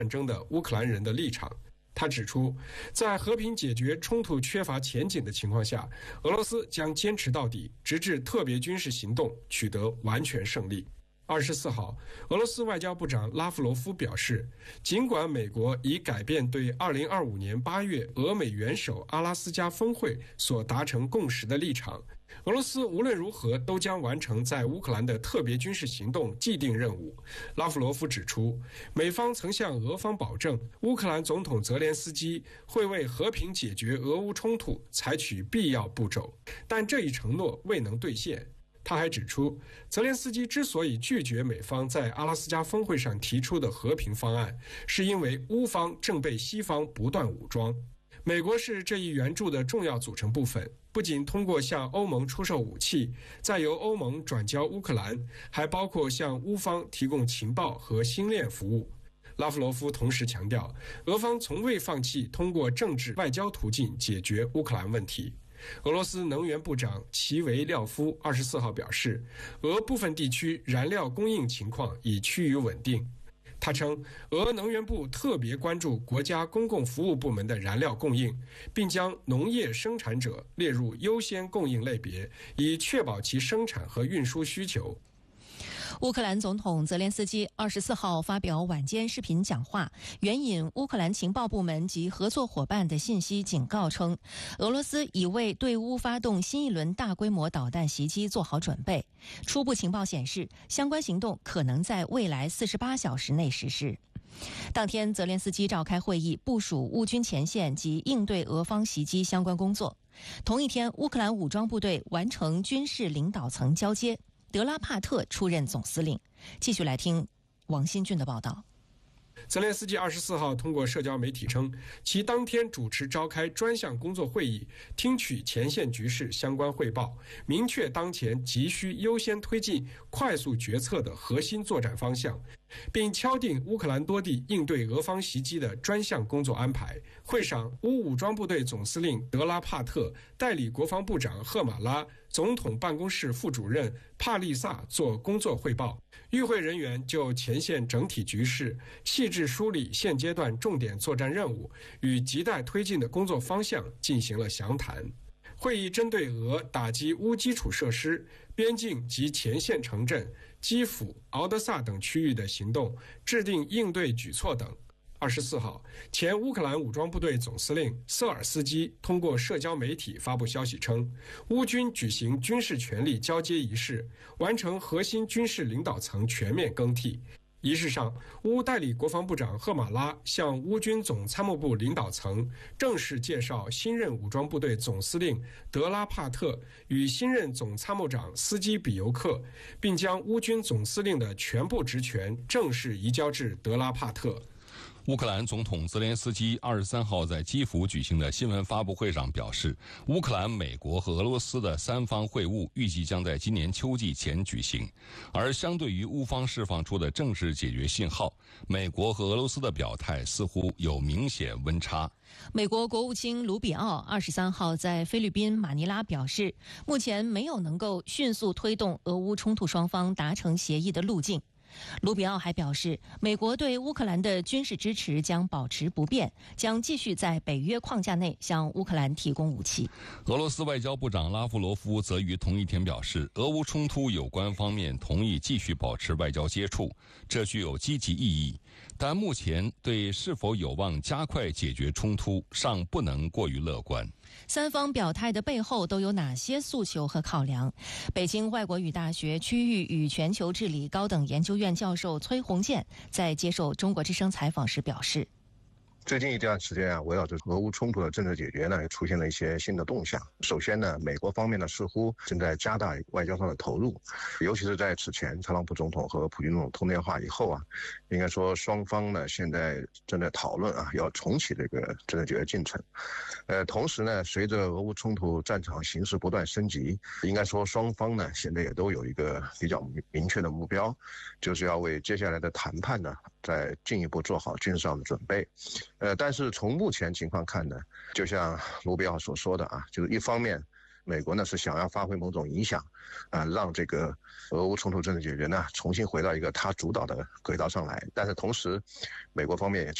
战争的乌克兰人的立场。他指出，在和平解决冲突缺乏前景的情况下，俄罗斯将坚持到底，直至特别军事行动取得完全胜利。24号，俄罗斯外交部长拉夫罗夫表示，尽管美国已改变对2025年8月俄美元首阿拉斯加峰会所达成共识的立场，俄罗斯无论如何都将完成在乌克兰的特别军事行动既定任务。拉夫罗夫指出，美方曾向俄方保证，乌克兰总统泽连斯基会为和平解决俄乌冲突采取必要步骤，但这一承诺未能兑现。他还指出，泽连斯基之所以拒绝美方在阿拉斯加峰会上提出的和平方案，是因为乌方正被西方不断武装。美国是这一援助的重要组成部分，不仅通过向欧盟出售武器，再由欧盟转交乌克兰，还包括向乌方提供情报和星链服务。拉夫罗夫同时强调，俄方从未放弃通过政治外交途径解决乌克兰问题。俄罗斯能源部长齐维廖夫24号表示，俄部分地区燃料供应情况已趋于稳定。他称，俄能源部特别关注国家公共服务部门的燃料供应，并将农业生产者列入优先供应类别，以确保其生产和运输需求。 乌克兰总统泽连斯基24号发表晚间视频讲话，援引乌克兰情报部门及合作伙伴的信息警告称，俄罗斯已为对乌发动新一轮大规模导弹袭击做好准备。初步情报显示，相关行动可能在未来48小时内实施。当天，泽连斯基召开会议，部署乌军前线及应对俄方袭击相关工作。同一天，乌克兰武装部队完成军事领导层交接，德拉帕特出任总司令。继续来听王新俊的报道。 泽连斯基24号通过社交媒体称，其当天主持召开专项工作会议，听取前线局势相关汇报，明确当前急需优先推进快速决策的核心作战方向，并敲定乌克兰多地应对俄方袭击的专项工作安排。会上，乌武装部队总司令德拉帕特、代理国防部长赫马拉、总统办公室副主任帕利萨做工作汇报。与会人员就前线整体局势细致梳理现阶段重点作战任务与亟待推进的工作方向进行了详谈。会议针对俄打击乌基础设施、边境及前线城镇、基辅、敖德萨等区域的行动制定应对举措等。24号，前乌克兰武装部队总司令瑟尔斯基通过社交媒体发布消息称，乌军举行军事权力交接仪式，完成核心军事领导层全面更替。仪式上，乌代理国防部长赫马拉向乌军总参谋部领导层正式介绍新任武装部队总司令德拉帕特与新任总参谋长斯基比尤克，并将乌军总司令的全部职权正式移交至德拉帕特。 乌克兰总统泽连斯基23号在基辅举行的新闻发布会上表示，乌克兰、美国和俄罗斯的三方会晤预计将在今年秋季前举行。而相对于乌方释放出的正式解决信号，美国和俄罗斯的表态似乎有明显温差。 美国国务卿卢比奥23号在菲律宾马尼拉表示，目前没有能够迅速推动俄乌冲突双方达成协议的路径。卢比奥还表示，美国对乌克兰的军事支持将保持不变，将继续在北约框架内向乌克兰提供武器。 俄罗斯外交部长拉夫罗夫则于同一天表示，俄乌冲突有关方面同意继续保持外交接触，这具有积极意义，但目前对是否有望加快解决冲突尚不能过于乐观。 三方表态的背后都有哪些诉求和考量？北京外国语大学区域与全球治理高等研究院教授崔洪建在接受中国之声采访时表示， 最近一段时间啊，围绕着俄乌冲突的政治解决呢，出现了一些新的动向。首先呢，美国方面呢似乎正在加大外交上的投入，尤其是在此前特朗普总统和普京总统通电话以后啊，应该说双方呢现在正在讨论啊，要重启这个政治解决进程。同时呢，随着俄乌冲突战场形势不断升级，应该说双方呢现在也都有一个比较明确的目标，就是要为接下来的谈判呢再进一步做好军事上的准备。但是从目前情况看呢，就像卢比奥所说的啊，就是一方面美国呢是想要发挥某种影响，让这个俄乌冲突政治解决呢重新回到一个他主导的轨道上来。但是同时，美国方面也